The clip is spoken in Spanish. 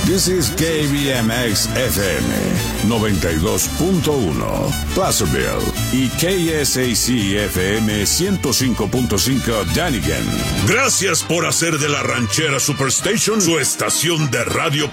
This is KBMX FM 92.1 Placerville y KSAC FM 105.5 Dunnigan. Gracias por hacer de la Ranchera Superstation su estación de radio